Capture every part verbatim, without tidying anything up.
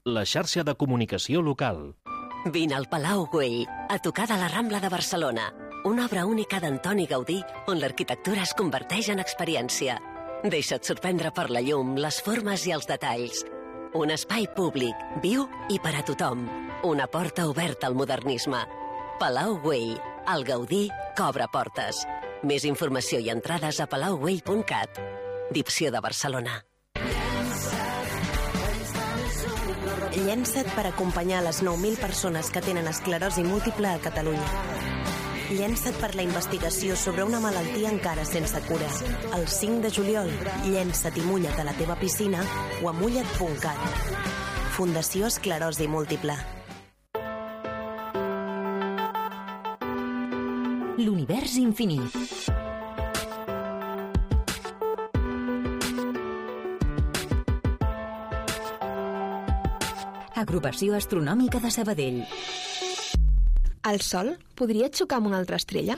La xarxa de comunicació local. Vine al Palau Güell, a tocar de la Rambla de Barcelona. Una obra única d'Antoni Gaudí, on l'arquitectura es converteix en experiència. Deixa't sorprendre per la llum, les formes i els detalls. Un espai públic, viu i per a tothom. Una porta oberta al modernisme. Palau Güell, el Gaudí que obre portes. Més informació i entrades a palau güell punt cat. Dipsió de Barcelona. Llença't per acompanyar les nou mil persones que tenen esclerosi múltiple a Catalunya. Llença't per la investigació sobre una malaltia encara sense cura. El cinc de juliol, llença't i mulla't a la teva piscina o a mulla't punt cat. Fundació Esclerosi Múltiple. L'univers infinit. Agrupació Astronòmica de Sabadell. El Sol podria xocar amb una altra estrella?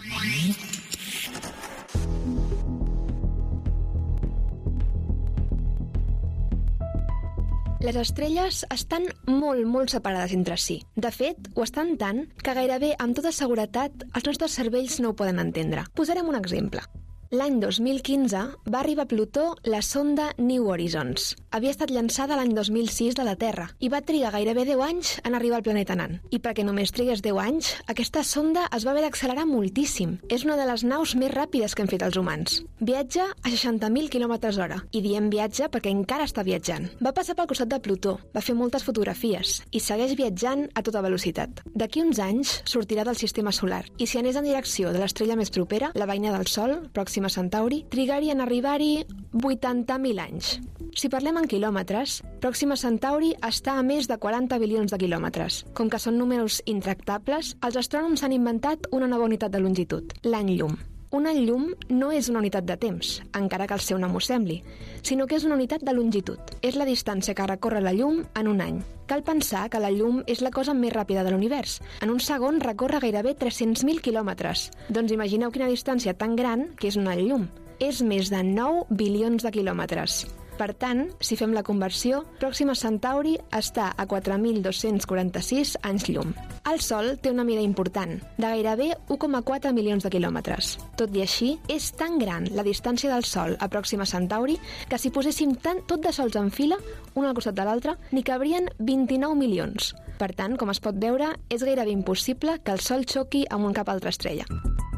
Les estrelles estan molt, molt separades entre si. De fet, ho estan tant que gairebé amb tota seguretat els nostres cervells no ho poden entendre. Posarem un exemple. L'any dos mil quinze va arribar a Plutó la sonda New Horizons. Havia estat llançada l'any dos mil sis de la Terra i va trigar gairebé deu anys en arribar al planeta nan. I perquè només trigués deu anys, aquesta sonda es va haver d'accelerar moltíssim. És una de les naus més ràpides que hem fet els humans. Viatja a seixanta mil quilòmetres hora i diem viatge perquè encara està viatjant. Va passar pel costat de Plutó, va fer moltes fotografies i segueix viatjant a tota velocitat. D'aquí uns anys sortirà del sistema solar i si anés en direcció de l'estrella més propera, la veïna del Sol, Pròxima Centauri, trigaria en arribar-hi vuitanta mil anys. Si parlem en quilòmetres, Pròxima Centauri està a més de quaranta bilions de quilòmetres. Com que són números intractables, els astrònoms han inventat una nova unitat de longitud, l'any llum. Un any llum no és una unitat de temps, encara que el seu nom ho sembli, sinó que és una unitat de longitud. És la distància que recorre la llum en un any. Cal pensar que la llum és la cosa més ràpida de l'univers. En un segon recorre gairebé tres-cents mil quilòmetres. Doncs imagineu quina distància tan gran que és un any llum. És més de nou bilions de quilòmetres. Per tant, si fem la conversió, Pròxima Centauri està a quatre mil dos-cents quaranta-sis anys llum. El Sol té una mida important, de gairebé u coma quatre milions de quilòmetres. Tot i així, és tan gran la distància del Sol a Pròxima Centauri que si poséssim tant, tot de sols en fila, un al costat de l'altre, n'hi cabrien vint-i-nou milions. Per tant, com es pot veure, és gairebé impossible que el Sol xoqui amb un cap altra estrella.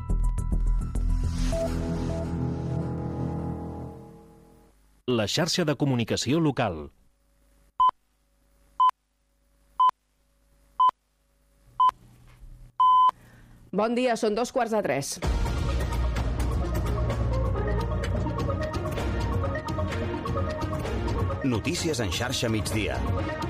La xarxa de comunicació local. Bon dia, són dos quarts de tres. Notícies en xarxa migdia.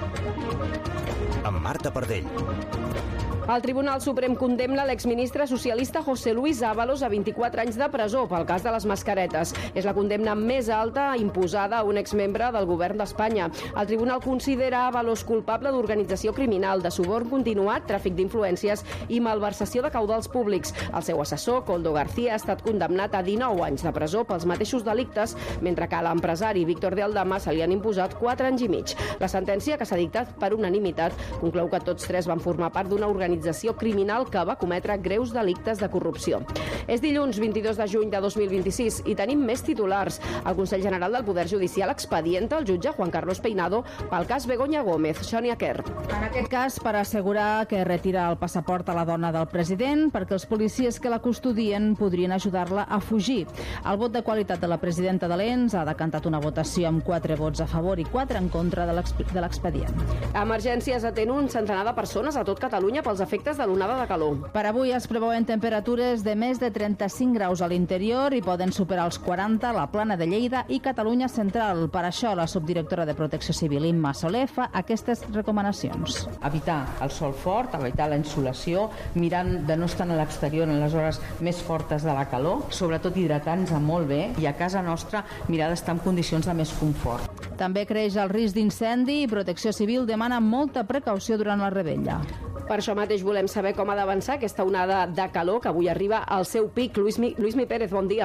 Amb Marta Pardell. El Tribunal Suprem condemna l'exministre socialista José Luis Ábalos a vint-i-quatre anys de presó pel cas de les mascaretes. És la condemna més alta imposada a un exmembre del govern d'Espanya. El tribunal considera Ábalos culpable d'organització criminal, de suborn continuat, tràfic d'influències i malversació de caudals públics. El seu assessor, Koldo García, ha estat condemnat a dinou anys de presó pels mateixos delictes, mentre que a l'empresari Víctor de Aldama se li han imposat quatre anys i mig. La sentència, que s'ha dictat per unanimitat, conclou que tots tres van formar part d'una organització criminal que va cometre greus delictes de corrupció. És dilluns vint-i-dos de juny de dos mil vint-i-sis i tenim més titulars. El Consell General del Poder Judicial expedienta el jutge Juan Carlos Peinado pel cas Begoña Gómez. Sonia Kerr. En aquest cas, per assegurar que retira el passaport a la dona del president, perquè els policies que la custodien podrien ajudar-la a fugir. El vot de qualitat de la presidenta de l'E N S ha decantat una votació amb quatre vots a favor i quatre en contra de l'expedient. Emergències atén un centenar de persones a tot Catalunya pels efectes de l'onada de calor. Per avui es preveuen temperatures de més de trenta-cinc graus a l'interior i poden superar els quaranta a la Plana de Lleida i Catalunya Central. Per això, la subdirectora de Protecció Civil, Imma Soler, fa aquestes recomanacions. Evitar el sol fort, evitar la insolació, mirant de no estar a l'exterior en les hores més fortes de la calor, sobretot hidratant-nos molt bé i a casa nostra mirar d'estar en condicions de més confort. També creix el risc d'incendi i Protecció Civil demana molta precaució durant la revetlla. Per això mateix volem saber com ha d'avançar aquesta onada de calor que avui arriba al seu pic. Lluís Mi, Lluís Mi Pérez, bon dia.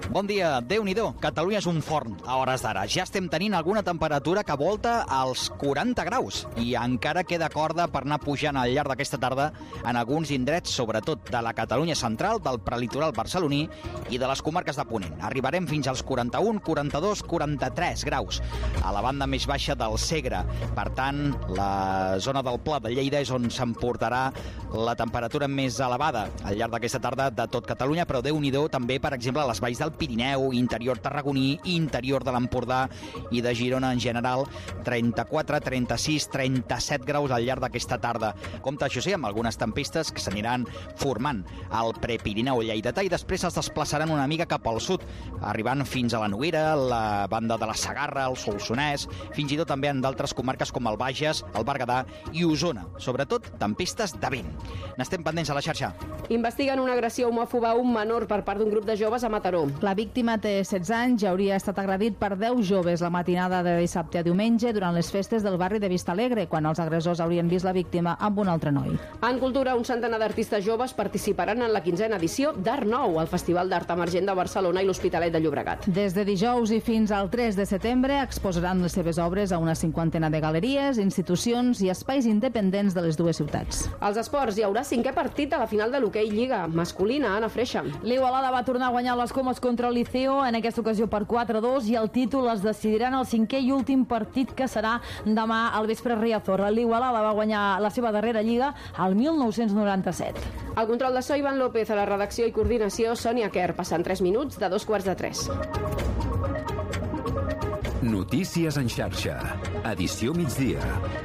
Bon dia, Déu-n'hi-do, Catalunya és un forn a hores d'ara. Ja estem tenint alguna temperatura que volta als quaranta graus i encara queda corda per anar pujant al llarg d'aquesta tarda en alguns indrets, sobretot de la Catalunya central, del prelitoral barceloní i de les comarques de Ponent. Arribarem fins als quaranta-un, quaranta-dos, quaranta-tres graus a la banda més baixa del Segre. Per tant, la zona del Pla de Lleida és on s'emportarà la temperatura més elevada al llarg d'aquesta tarda de tot Catalunya, però Déu-n'hi-do també, per exemple, a les valls del Pirineu, interior tarragoní, interior de l'Empordà i de Girona en general, trenta-quatre, trenta-sis, trenta-set graus al llarg d'aquesta tarda. Compte, això sí, amb algunes tempestes que s'aniran formant al prepirineu lleidatà i després es desplaçaran una mica cap al sud, arribant fins a la Noguera, la banda de la Segarra, el Solsonès, fins i tot també en d'altres comarques com el Bages, el Berguedà i Osona. Sobretot, tempestes de vent. N'estem pendents a la xarxa. Investiguen una agressió homòfoba a un menor per part d'un grup de joves a Mataró. La víctima té setze anys i hauria estat agredit per deu joves la matinada de dissabte a diumenge durant les festes del barri de Vistalegre, quan els agressors haurien vist la víctima amb un altre noi. En cultura, un centenar d'artistes joves participaran en la quinzena edició d'Art Nou, el Festival d'Art Emergent de Barcelona i l'Hospitalet de Llobregat. Des de dijous i fins al tres de setembre exposaran les seves obres a una cinquantena de galeries, institucions i espais independents de les dues ciutats. Als esports, hi haurà cinquè partit a la final de l'hoquei Lliga masculina. Anna Freixa. L'Igualada va tornar a guanyar les Comes contra el Liceo, en aquesta ocasió per quatre a dos, i el títol es decidirà en el cinquè i últim partit, que serà demà al vespre a Riazor. L'Igualada va guanyar la seva darrera Lliga al mil nou-cents noranta-set. El control de so, Ivan López, a la redacció i coordinació, Sònia Kerr. Passant tres minuts de dos quarts de tres. Notícies en xarxa. Edició migdia.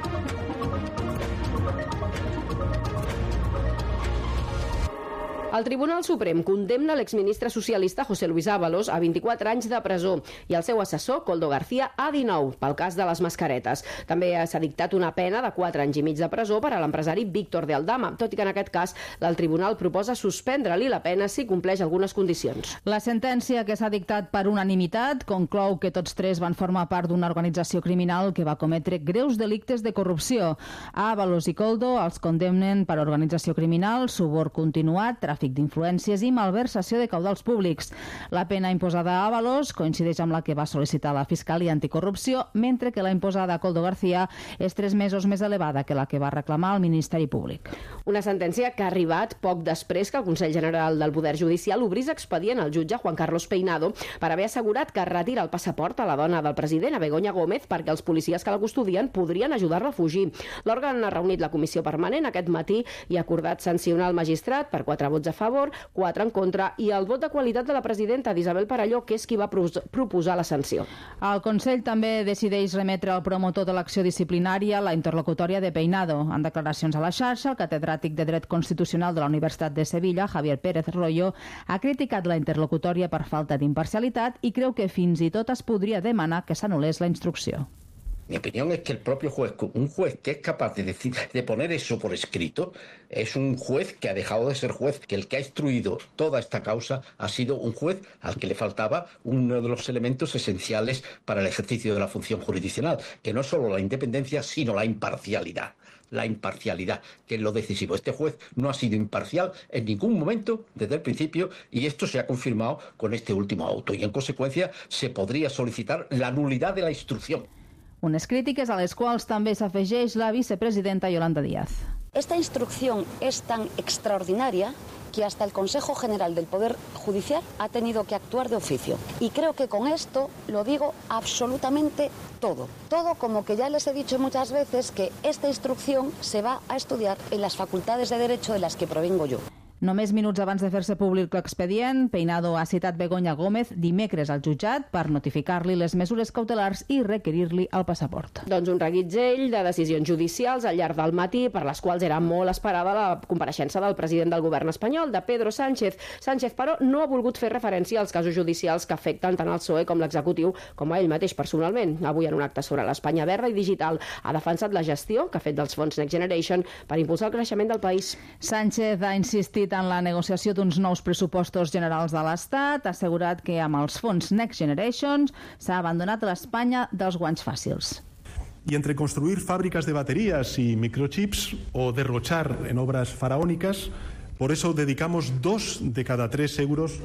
El Tribunal Suprem condemna l'exministre socialista José Luis Ábalos a vint-i-quatre anys de presó i el seu assessor, Koldo García, a dinou pel cas de les mascaretes. També s'ha dictat una pena de quatre anys i mig de presó per a l'empresari Víctor de Aldama, tot i que en aquest cas el tribunal proposa suspendre-li la pena si compleix algunes condicions. La sentència, que s'ha dictat per unanimitat, conclou que tots tres van formar part d'una organització criminal que va cometre greus delictes de corrupció. Ábalos i Koldo els condemnen per organització criminal, suborn continuat, tràfic d'influències i malversació de caudals públics. La pena imposada a Ábalos coincideix amb la que va sol·licitar la Fiscalia Anticorrupció, mentre que la imposada a Koldo García és tres mesos més elevada que la que va reclamar el Ministeri Públic. Una sentència que ha arribat poc després que el Consell General del Poder Judicial obrís expedient al jutge Juan Carlos Peinado per haver assegurat que retira el passaport a la dona del president, a Begoña Gómez, perquè els policies que la custodien podrien ajudar-la a fugir. L'òrgan ha reunit la comissió permanent aquest matí i ha acordat sancionar el magistrat per quatre vots a favor, quatre en contra i el vot de qualitat de la presidenta d'Isabel Parelló, que és qui va proposar la sanció. El Consell també decideix remetre al promotor de l'acció disciplinària la interlocutòria de Peinado. En declaracions a la xarxa, el catedràtic de Dret Constitucional de la Universitat de Sevilla, Javier Pérez Royo, ha criticat la interlocutòria per falta d'imparcialitat i creu que fins i tot es podria demanar que s'anul·lés la instrucció. Mi opinión es que el propio juez, un juez que es capaz de decir, de poner eso por escrito, es un juez que ha dejado de ser juez, que el que ha instruido toda esta causa ha sido un juez al que le faltaba uno de los elementos esenciales para el ejercicio de la función jurisdiccional, que no es solo la independencia, sino la imparcialidad. La imparcialidad, que es lo decisivo. Este juez no ha sido imparcial en ningún momento desde el principio y esto se ha confirmado con este último auto y en consecuencia se podría solicitar la nulidad de la instrucción. Unes crítiques a les quals també s'afegeix la vicepresidenta Yolanda Díaz. Esta instrucción es tan extraordinaria que hasta el Consejo General del Poder Judicial ha tenido que actuar de oficio. Y creo que con esto lo digo absolutamente todo. Todo, como que ya les he dicho muchas veces, que esta instrucción se va a estudiar en las facultades de Derecho de las que provengo yo. Només minuts abans de fer-se públic l'expedient, Peinado ha citat Begoña Gómez dimecres al jutjat per notificar-li les mesures cautelars i requerir-li el passaport. Doncs un reguitzell de decisions judicials al llarg del matí per les quals era molt esperada la compareixença del president del govern espanyol, de Pedro Sánchez. Sánchez, però, no ha volgut fer referència als casos judicials que afecten tant el P S O E com l'executiu, com a ell mateix personalment. Avui, en un acte sobre l'Espanya verda i digital, ha defensat la gestió que ha fet dels fons Next Generation per impulsar el creixement del país. Sánchez ha insistit en la negociació d'uns nous pressupostos generals de l'Estat, ha assegurat que amb els fons Next Generation s'ha abandonat l'Espanya dels guanys fàcils. Y entre construir fábricas de baterías y microchips o derrochar en obras faraónicas, por eso dedicamos dos de cada tres euros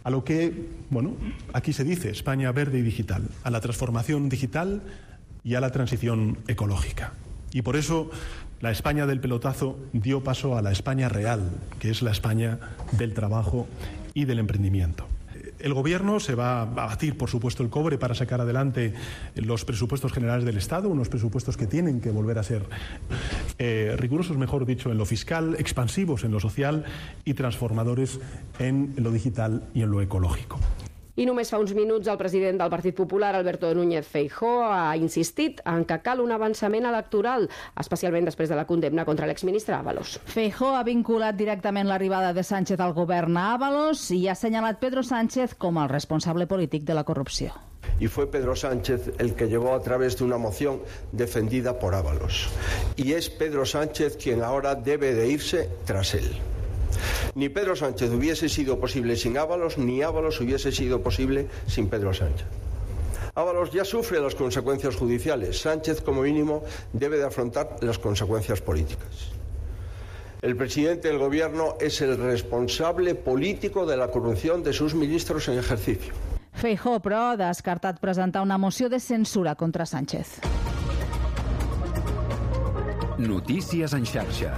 a lo que, bueno, aquí se dice España verde y digital, a la transformación digital y a la transición ecológica. Y por eso la España del pelotazo dio paso a la España real, que es la España del trabajo y del emprendimiento. El Gobierno se va a batir, por supuesto, el cobre para sacar adelante los presupuestos generales del Estado, unos presupuestos que tienen que volver a ser eh, rigurosos, mejor dicho, en lo fiscal, expansivos en lo social y transformadores en lo digital y en lo ecológico. I només fa uns minuts el president del Partit Popular, Alberto Núñez Feijóo, ha insistit en que cal un avançament electoral, especialment després de la condemna contra l'exministre Ábalos. Feijóo ha vinculat directament l'arribada de Sánchez al govern a Ábalos i ha assenyalat Pedro Sánchez com el responsable polític de la corrupció. Y fue Pedro Sánchez el que llegó a través de una moción defendida por Ábalos. Y es Pedro Sánchez quien ahora debe de irse tras él. Ni Pedro Sánchez hubiese sido posible sin Ábalos, ni Ábalos hubiese sido posible sin Pedro Sánchez. Ábalos ya sufre las consecuencias judiciales. Sánchez, como mínimo, debe de afrontar las consecuencias políticas. El presidente del Gobierno es el responsable político de la corrupción de sus ministros en ejercicio. Feijóo, però, ha descartat presentar una moció de censura contra Sánchez. Notícies en xarxa.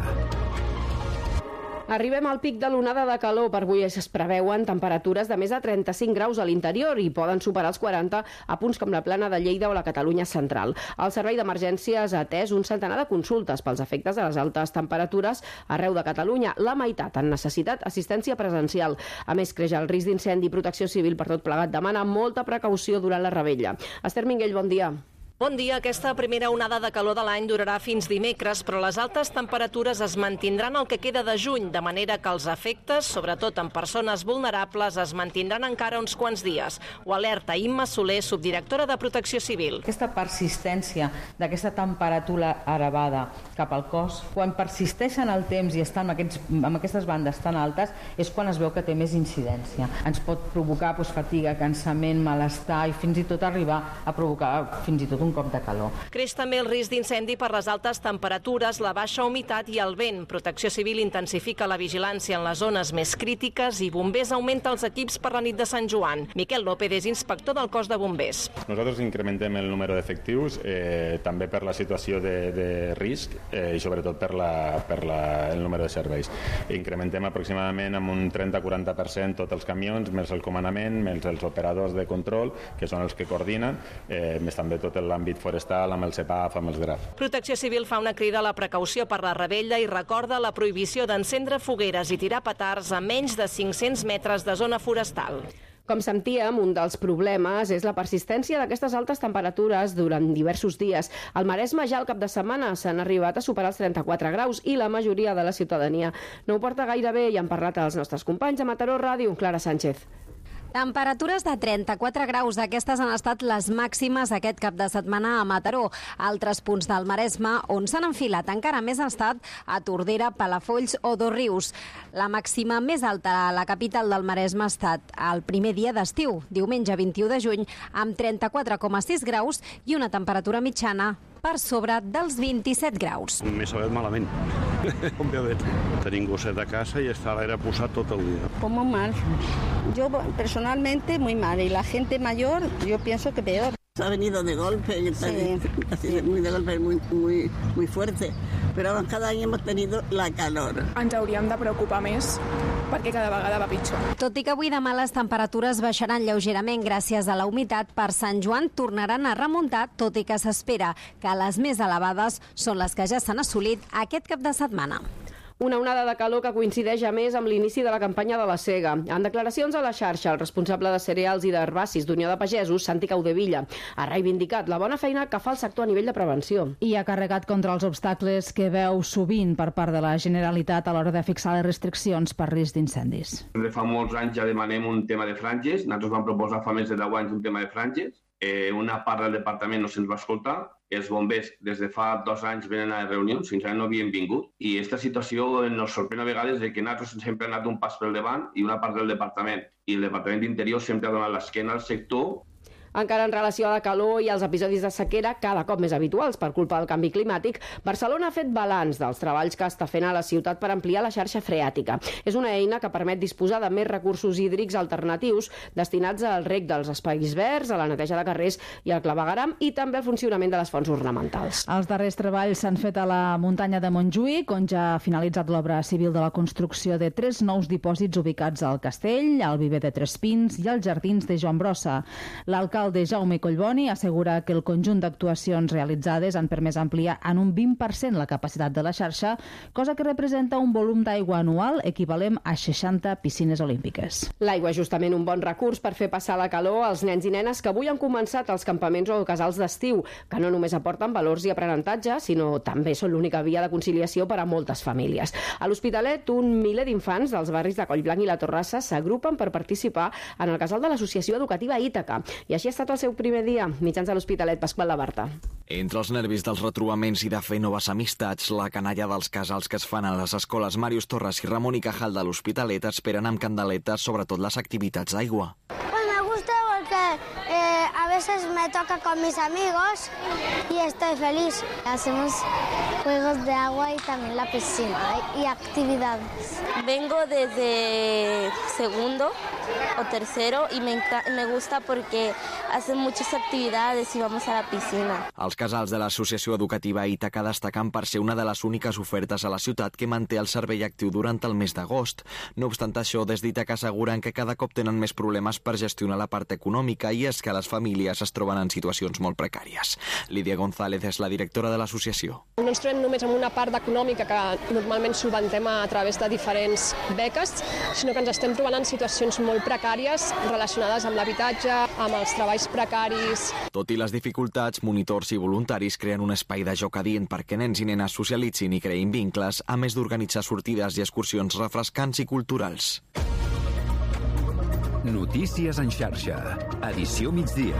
Arribem al pic de l'onada de calor. Per avui es preveuen temperatures de més de trenta-cinc graus a l'interior i poden superar els quaranta a punts com la Plana de Lleida o la Catalunya central. El Servei d'Emergències ha atès un centenar de consultes pels efectes de les altes temperatures arreu de Catalunya. La meitat han necessitat assistència presencial. A més, creix el risc d'incendi. Protecció Civil, per tot plegat, demana molta precaució durant la revetlla. Esther Minguell, bon dia. Bon dia. Aquesta primera onada de calor de l'any durarà fins dimecres, però les altes temperatures es mantindran el que queda de juny, de manera que els efectes, sobretot en persones vulnerables, es mantindran encara uns quants dies. Ho alerta Imma Soler, subdirectora de Protecció Civil. Aquesta persistència d'aquesta temperatura elevada cap al cos, quan persisteixen el temps i estan amb, aquests, amb aquestes bandes tan altes, és quan es veu que té més incidència. Ens pot provocar doncs, fatiga, cansament, malestar i fins i tot arribar a provocar fins i tot un cop de calor. Creix també el risc d'incendi per les altes temperatures, la baixa humitat i el vent. Protecció Civil intensifica la vigilància en les zones més crítiques i Bombers augmenta els equips per la nit de Sant Joan. Miquel López és inspector del cos de bombers. Nosaltres incrementem el número d'efectius eh, també per la situació de, de risc eh, i sobretot per, la, per la, el número de serveis. Incrementem aproximadament amb un trenta a quaranta per cent tots els camions, més el comandament, més els operadors de control, que són els que coordinen, eh, més també tot el l'àmbit forestal, amb el CEPAF, amb els GRAF. Protecció Civil fa una crida a la precaució per la revetlla i recorda la prohibició d'encendre fogueres i tirar petards a menys de cinc-cents metres de zona forestal. Com sentíem, un dels problemes és la persistència d'aquestes altes temperatures durant diversos dies. Al Maresme ja al cap de setmana s'han arribat a superar els trenta-quatre graus i la majoria de la ciutadania no ho porta gaire bé i han parlat els nostres companys a Mataró Ràdio, Clara Sánchez. Temperatures de trenta-quatre graus. Aquestes han estat les màximes aquest cap de setmana a Mataró. Altres punts del Maresme on s'han enfilat encara més han estat a Tordera, Palafolls o Dosrius. La màxima més alta a la capital del Maresme ha estat el primer dia d'estiu, diumenge vint-i-u de juny, amb trenta-quatre coma sis graus i una temperatura mitjana per sobre dels vint-i-set graus. M'he sabut malament, òbviament. Tenim gosset a casa i està l'aire posat tot el dia. Pues muy mal. Yo personalmente muy mal y la gente mayor yo pienso que peor. Ha venido de golpe, y sí. Así, muy de golpe, muy, muy, muy fuerte. Però cada any hemos tenido la calor. Ens hauríem de preocupar més perquè cada vegada va pitjor. Tot i que avui demà les temperatures baixaran lleugerament gràcies a la humitat, per Sant Joan tornaran a remuntar, tot i que s'espera que les més elevades són les que ja s'han assolit aquest cap de setmana. Una onada de calor que coincideix a més amb l'inici de la campanya de la sega. En declaracions a la xarxa, el responsable de cereals i d'herbacis d'Unió de Pagesos, Santi Caudevilla, ha reivindicat la bona feina que fa el sector a nivell de prevenció. I ha carregat contra els obstacles que veu sovint per part de la Generalitat a l'hora de fixar les restriccions per risc d'incendis. De fa molts anys ja demanem un tema de franges. Nosaltres vam proposar fa més de deu anys un tema de franges. Eh, una part del departament no se'ns va escoltar. Els bombers des de fa dos anys venen a reunions, fins ara no havien vingut, i aquesta situació ens sorprèn a vegades de que nosaltres sempre hem anat un pas pel davant i una part del departament i el Departament d'Interior sempre ha donat l'esquena al sector. Encara en relació a la calor i els episodis de sequera cada cop més habituals per culpa del canvi climàtic, Barcelona ha fet balanç dels treballs que està fent a la ciutat per ampliar la xarxa freàtica. És una eina que permet disposar de més recursos hídrics alternatius destinats al reg dels espais verds, a la neteja de carrers i al clavegueram i també al funcionament de les fonts ornamentals. Els darrers treballs s'han fet a la muntanya de Montjuïc, on ja ha finalitzat l'obra civil de la construcció de tres nous dipòsits ubicats al castell, al viver de Tres Pins i als jardins de Joan Brossa. L'alcalde Jaume Collboni assegura que el conjunt d'actuacions realitzades han permès ampliar en un vint per cent la capacitat de la xarxa, cosa que representa un volum d'aigua anual equivalent a seixanta piscines olímpiques. L'aigua és justament un bon recurs per fer passar la calor als nens i nenes que avui han començat als campaments o casals d'estiu, que no només aporten valors i aprenentatge, sinó també són l'única via de conciliació per a moltes famílies. A l'Hospitalet, un miler d'infants dels barris de Collblanc i la Torrassa s'agrupen per participar en el casal de l'Associació Educativa Ítaca. I així ha estat el seu primer dia. Mitjans de l'Hospitalet, Pasqual Labarta. Entre els nervis dels retrobaments i de fer noves amistats, la canalla dels casals que es fan a les escoles Màrius Torres i Ramon y Cajal de l'Hospitalet esperen amb candeletes sobretot les activitats d'aigua. Pues me gusta porque eh, a veces me toca con mis amigos y estoy feliz. Hacemos juegos de agua y también la piscina y actividades. Vengo desde segundo o tercero y me, me gusta porque hacen muchas actividades y vamos a la piscina. Els casals de l'Associació Educativa Ítaca destaquen per ser una de les úniques ofertes a la ciutat que manté el servei actiu durant el mes d'agost. No obstant això, des d'Ítaca asseguren que cada cop tenen més problemes per gestionar la part econòmica i és que les famílies es troben en situacions molt precàries. Lídia González és la directora de l'associació. No ens trobem només amb una part econòmica que normalment solventem a través de diferents beques, sinó que ens estem trobant en situacions molt precàries relacionades amb l'habitatge, amb els treballs precaris. Tot i les dificultats, monitors i voluntaris creen un espai de joc adient perquè nens i nenes socialitzin i creïn vincles, a més d'organitzar sortides i excursions refrescants i culturals. Notícies en xarxa. Edició migdia.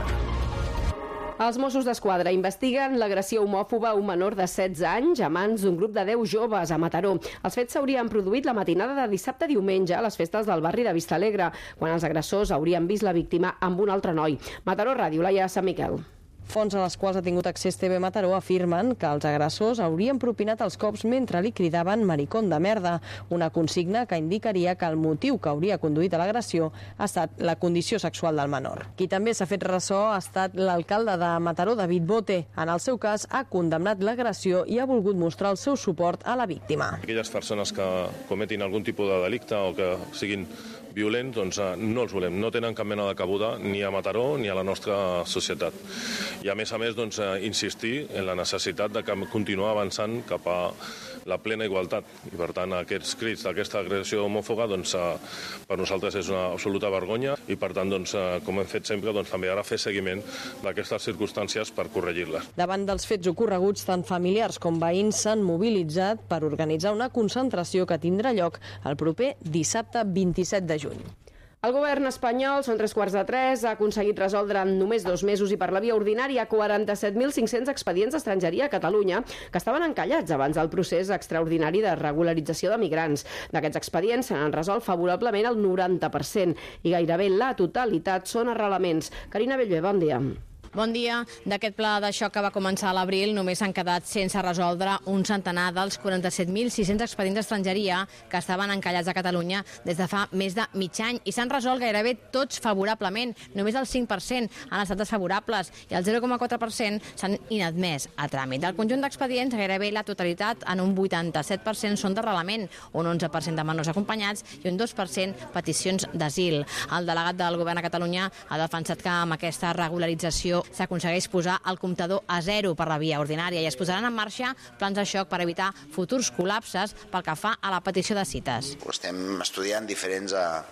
Els Mossos d'Esquadra investiguen l'agressió homòfoba a un menor de setze anys a mans d'un grup de deu joves a Mataró. Els fets s'haurien produït la matinada de dissabte a diumenge a les festes del barri de Vistalegre, quan els agressors haurien vist la víctima amb un altre noi. Mataró Ràdio, Laia Sant Miquel. Fonts a les quals ha tingut accés T V Mataró afirmen que els agressors haurien propinat els cops mentre li cridaven maricón de merda, una consigna que indicaria que el motiu que hauria conduït a l'agressió ha estat la condició sexual del menor. Qui també s'ha fet ressò ha estat l'alcalde de Mataró, David Bote. En el seu cas, ha condemnat l'agressió i ha volgut mostrar el seu suport a la víctima. Aquelles persones que cometin algun tipus de delicte o que siguin violents, doncs no els volem. No tenen cap mena de cabuda ni a Mataró ni a la nostra societat. I a més a més, doncs, insistir en la necessitat de continuar avançant cap a la plena igualtat. I per tant, aquests crits d'aquesta agressió homòfoba, doncs, per nosaltres és una absoluta vergonya i per tant, doncs, com hem fet sempre, doncs, també ara fer seguiment d'aquestes circumstàncies per corregir-les. Davant dels fets ocorreguts, tant familiars com veïns s'han mobilitzat per organitzar una concentració que tindrà lloc el proper dissabte vint-i-set de juny. El govern espanyol, són tres quarts de tres, ha aconseguit resoldre en només dos mesos i per la via ordinària quaranta-set mil cinc-cents expedients d'estrangeria a Catalunya que estaven encallats abans del procés extraordinari de regularització de migrants. D'aquests expedients se n'han resolt favorablement el noranta per cent i gairebé la totalitat són arrelaments. Carina Bellver, bon dia. Bon dia. D'aquest pla de xoc que va començar a l'abril només han quedat sense resoldre un centenar dels quaranta-set mil sis-cents expedients d'estrangeria que estaven encallats a Catalunya des de fa més de mig any i s'han resolt gairebé tots favorablement. Només el cinc per cent han estat desfavorables i el zero coma quatre per cent s'han inadmès a tràmit. Del conjunt d'expedients, gairebé la totalitat, en un vuitanta-set per cent, són d'arrelament, un onze per cent de menors acompanyats i un dos per cent peticions d'asil. El delegat del govern a Catalunya ha defensat que amb aquesta regularització s'aconsegueix posar el comptador a zero per la via ordinària i es posaran en marxa plans de xoc per evitar futurs col·lapses pel que fa a la petició de cites. Estem estudiant diferents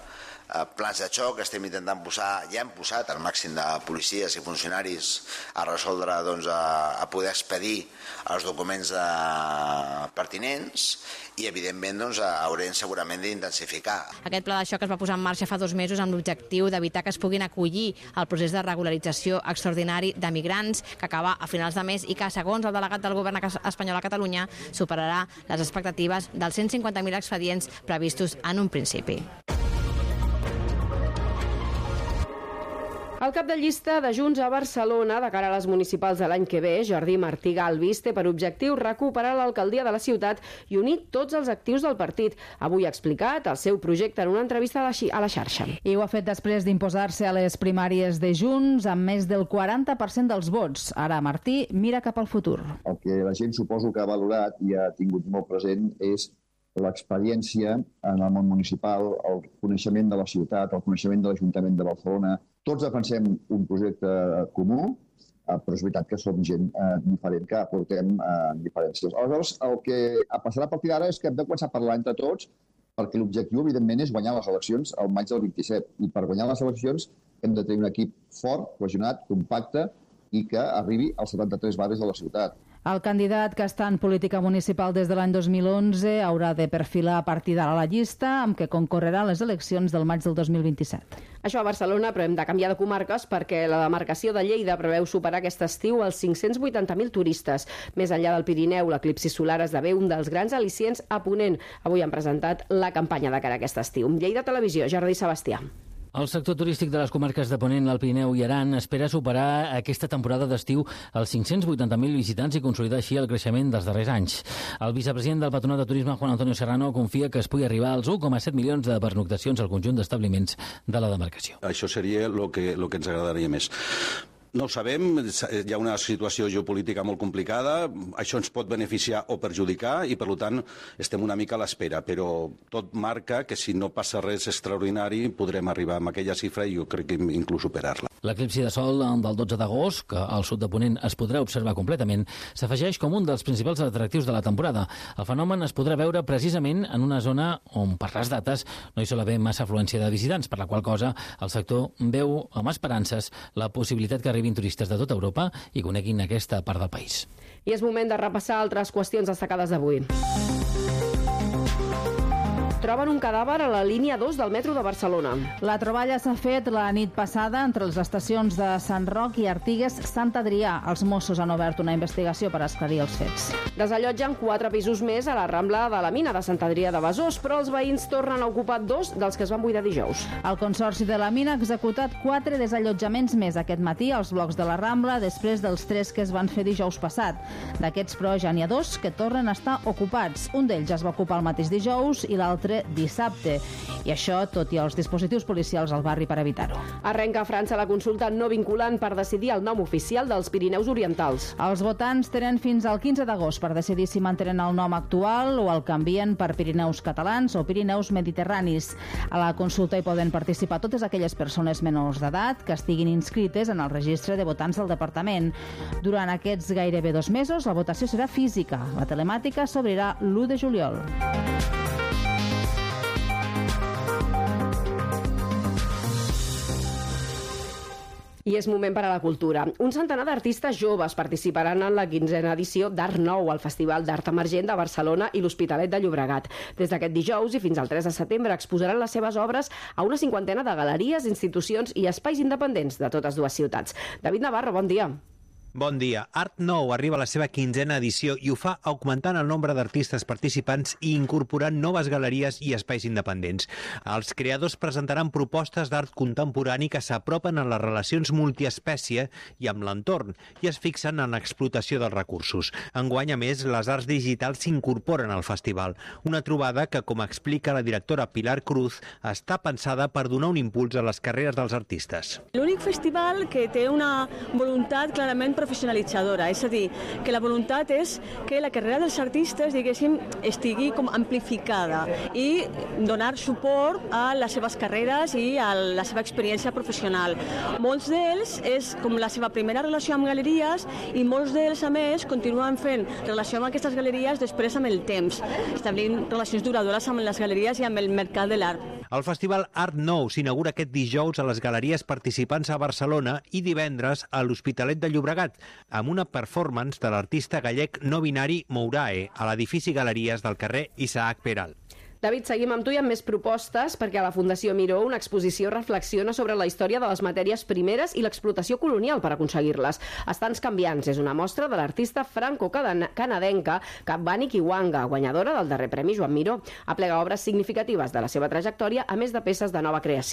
plans de xoc, estem intentant posar, ja hem posat el màxim de policies i funcionaris a resoldre, doncs, a, a poder expedir els documents de, pertinents i, evidentment, doncs, haurem segurament d'intensificar. Aquest pla de xoc es va posar en marxa fa dos mesos amb l'objectiu d'evitar que es puguin acollir al procés de regularització extraordinari de migrants que acaba a finals de mes i que, segons el delegat del govern espanyol a Catalunya, superarà les expectatives dels cent cinquanta mil expedients previstos en un principi. El cap de llista de Junts a Barcelona, de cara a les municipals de l'any que ve, Jordi Martí Galvis, té per objectiu recuperar l'alcaldia de la ciutat i unir tots els actius del partit. Avui ha explicat el seu projecte en una entrevista a la, a la xarxa. I ho ha fet després d'imposar-se a les primàries de Junts amb més del quaranta per cent dels vots. Ara Martí mira cap al futur. El que la gent suposo que ha valorat i ha tingut molt present és l'experiència en el món municipal, el coneixement de la ciutat, el coneixement de l'Ajuntament de Barcelona. Tots defensem un projecte comú, però és veritat que som gent eh, diferent, que aportem eh, diferències. Aleshores, el que passarà a partir d'ara és que hem de començar a parlar entre tots, perquè l'objectiu, evidentment, és guanyar les eleccions al maig del vint-i-set. I per guanyar les eleccions hem de tenir un equip fort, cohesionat, compacte i que arribi als setanta-tres barris de la ciutat. El candidat que està en política municipal des de l'any dos mil onze haurà de perfilar a partir d'ara la llista amb què concorrerà a les eleccions del maig del dos mil vint-i-set. Això a Barcelona, però hem de canviar de comarques perquè la demarcació de Lleida preveu superar aquest estiu els cinc-cents vuitanta mil turistes. Més enllà del Pirineu, l'eclipsi solar esdevé un dels grans al·licients a Ponent. Avui han presentat la campanya de cara a aquest estiu. Lleida Televisió, Jordi Sebastià. El sector turístic de les comarques de Ponent, l'Alt Pirineu i Aran espera superar aquesta temporada d'estiu els cinc-cents vuitanta mil visitants i consolidar així el creixement dels darrers anys. El vicepresident del Patronat de Turisme, Juan Antonio Serrano, confia que es pugui arribar als un coma set milions de pernoctacions al conjunt d'establiments de la demarcació. Això seria el que, el que ens agradaria més. No ho sabem, hi ha una situació geopolítica molt complicada, això ens pot beneficiar o perjudicar i, per tant, estem una mica a l'espera, però tot marca que si no passa res extraordinari podrem arribar a aquella xifra i jo crec que inclús superar-la. L'eclipsi de sol del dotze d'agost, que al sud de Ponent es podrà observar completament, s'afegeix com un dels principals atractius de la temporada. El fenomen es podrà veure precisament en una zona on, per les dates, no hi sol haver massa afluència de visitants, per la qual cosa el sector veu amb esperances la possibilitat que arribi turistes de tota Europa i coneguin aquesta part del país. I és moment de repassar altres qüestions destacades d'avui. Troben un cadàver a la línia dos del metro de Barcelona. La troballa s'ha fet la nit passada entre les estacions de Sant Roc i Artigues-Sant Adrià. Els Mossos han obert una investigació per esclarir els fets. Desallotgen quatre pisos més a la Rambla de la Mina de Sant Adrià de Besòs, però els veïns tornen a ocupar dos dels que es van buidar dijous. El Consorci de la Mina ha executat quatre desallotjaments més aquest matí als blocs de la Rambla, després dels tres que es van fer dijous passat. D'aquests, però, ja n'hi ha dos que tornen a estar ocupats. Un d'ells ja es va ocupar el mateix dijous i l'altre dissabte. I això, tot i els dispositius policials al barri per evitar-ho. Arrenca a França la consulta no vinculant per decidir el nom oficial dels Pirineus Orientals. Els votants tenen fins al quinze d'agost per decidir si mantenen el nom actual o el canvien per Pirineus Catalans o Pirineus Mediterranis. A la consulta hi poden participar totes aquelles persones menors d'edat que estiguin inscrites en el registre de votants del departament. Durant aquests gairebé dos mesos, la votació serà física. La telemàtica s'obrirà l'u de juliol. I és moment per a la cultura. Un centenar d'artistes joves participaran en la quinzena edició d'Art Nou, al Festival d'Art Emergent de Barcelona i l'Hospitalet de Llobregat. Des d'aquest dijous i fins al tres de setembre exposaran les seves obres a una cinquantena de galeries, institucions i espais independents de totes dues ciutats. David Navarro, bon dia. Bon dia. Art Nou arriba a la seva quinzena edició i ho fa augmentant el nombre d'artistes participants i incorporant noves galeries i espais independents. Els creadors presentaran propostes d'art contemporani que s'apropen a les relacions multiespècie i amb l'entorn i es fixen en l'explotació dels recursos. Enguany, a més, les arts digitals s'incorporen al festival. Una trobada que, com explica la directora Pilar Cruz, està pensada per donar un impuls a les carreres dels artistes. L'únic festival que té una voluntat clarament professionalitzadora, és a dir, que la voluntat és que la carrera dels artistes, diguéssim, estigui com amplificada i donar suport a les seves carreres i a la seva experiència professional. Molts d'ells és com la seva primera relació amb galeries i molts d'ells, a més, continuen fent relació amb aquestes galeries després amb el temps, establint relacions duradores amb les galeries i amb el mercat de l'art. El festival Art Nou s'inaugura aquest dijous a les galeries participants a Barcelona i divendres a l'Hospitalet de Llobregat, amb una performance de l'artista gallec no binari Mourae a l'edifici Galeries del carrer Isaac Peral. David, seguim amb tu i amb més propostes perquè a la Fundació Miró una exposició reflexiona sobre la història de les matèries primeres i l'explotació colonial per aconseguir-les. Estants canviants és una mostra de l'artista franco-canadenca Kabani Kiwanga, guanyadora del darrer Premi Joan Miró. Aplega obres significatives de la seva trajectòria, a més de peces de nova creació.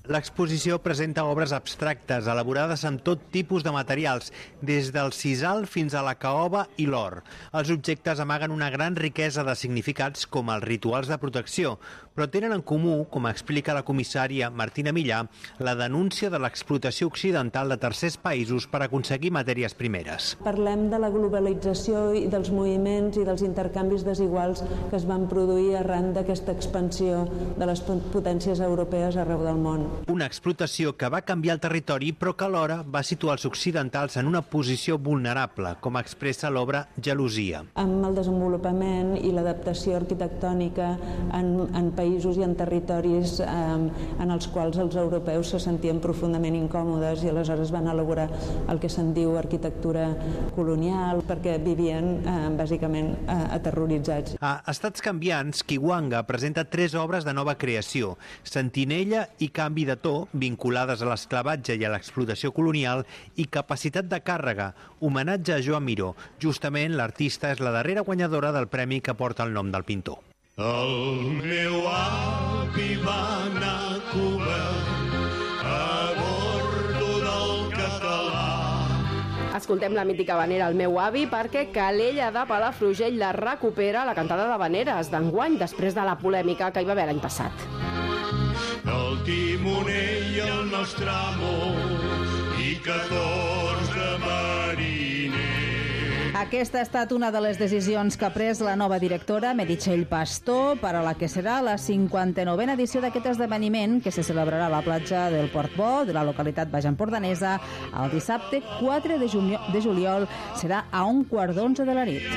L'exposició presenta obres abstractes, elaborades amb tot tipus de materials, des del sisal fins a la caoba i l'or. Els objectes amaguen una gran riquesa de significats com els rituals de protecció, però tenen en comú, com explica la comissària Martina Millà, la denúncia de l'explotació occidental de tercers països per aconseguir matèries primeres. Parlem de la globalització i dels moviments i dels intercanvis desiguals que es van produir arran d'aquesta expansió de les potències europees arreu del món. Una explotació que va canviar el territori però que alhora va situar els occidentals en una posició vulnerable, com expressa l'obra Gelosia. Amb el desenvolupament i l'adaptació arquitectònica en, en països i en territoris eh, en els quals els europeus se sentien profundament incòmodes i aleshores van elaborar el que se'n diu arquitectura colonial perquè vivien eh, bàsicament eh, aterroritzats. A Estats canviants, Kiwanga presenta tres obres de nova creació, Sentinella i Canvi de to, vinculades a l'esclavatge i a l'explotació colonial, i Capacitat de càrrega, homenatge a Joan Miró. Justament, l'artista és la darrera guanyadora del premi que porta el nom del pintor. El meu avi va anar a Cuba a bordo del català. Escoltem la mítica habanera El meu avi perquè Calella de Palafrugell la recupera la cantada d'habaneres d'enguany després de la polèmica que hi va haver l'any passat. El timoner i el nostre amor i catorze mariners. Aquesta ha estat una de les decisions que ha pres la nova directora, Meritxell Pastor, per a la que serà la cinquanta-novena edició d'aquest esdeveniment que se celebrarà a la platja del Port Bo, de la localitat baixempordanesa, el dissabte quatre de juliol. Serà a un quart d'onze de la nit.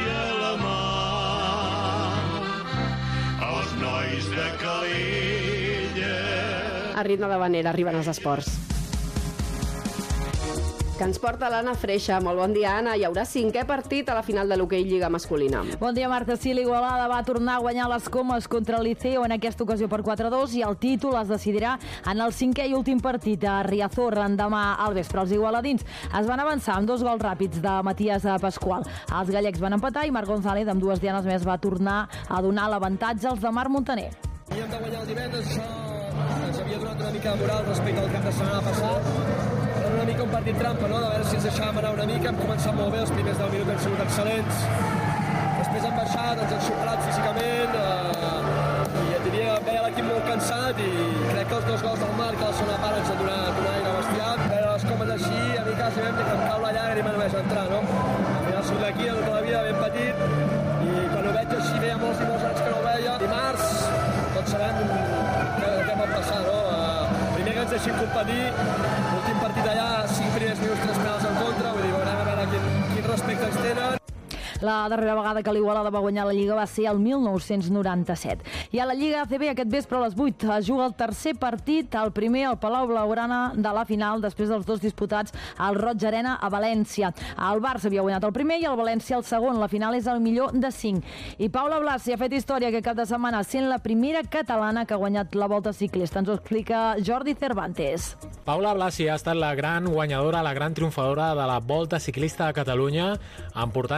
Els nois de Calella. A ritme d'habanera arriben els esports. Que ens porta l'Anna Freixa. Molt bon dia, Anna. Hi haurà cinquè partit a la final de l'hoquei Lliga Masculina. Bon dia, Marta. Sí, l'Igualada va tornar a guanyar les Comes contra el Liceo, en aquesta ocasió per quatre a dos, i el títol es decidirà en el cinquè i últim partit a Riazor demà al vespre. Els igualadins es van avançar amb dos gols ràpids de Matías Pascual. Els gallecs van empatar i Marc González, amb dues dianes més, va tornar a donar l'avantatge als de Marc Montaner. Havíem de guanyar el divendres, això ens havia donat una mica de moral respecte al cap de setmana passat. Era una mica un partit trampa, no? De veure si ens deixàvem anar una mica. Hem començat molt bé, els primers deu minuts han sigut excel·lents. Després hem baixat, ens hem superat físicament, eh, i et diria, veia l'equip molt cansat i crec que els dos gols del Marc a la segona part ens han donat un aire bestial. Veure les comes així, a mi quasi vam que em cau la llàgrima només entrar, no? Al final surt d'aquí, a tota la vida ben petit, i quan ho veig així, veia molts i molts anys que no ho veia. Dimarts, tots sabem què, què pot passar, no? Primer que ens deixin competir, l'últim partit allà, cinc primers minuts, tres penals en contra, vull dir, veurem a veure quin, quin respecte ens tenen. La darrera vegada que l'Igualada va guanyar la Lliga va ser el mil nou-cents noranta-set. I a la Lliga A C B aquest vespre a les vuit es juga el tercer partit, el primer al Palau Blaugrana de la final, després dels dos disputats al Roig Arena a València. El Barça havia guanyat el primer i el València el segon. La final és el millor de cinc. I Paula Blasi ha fet història aquest cap de setmana, sent la primera catalana que ha guanyat la Volta Ciclista. Ens ho explica Jordi Cervantes. Paula Blasi ha estat la gran guanyadora, la gran triomfadora de la Volta Ciclista a Catalunya, emportant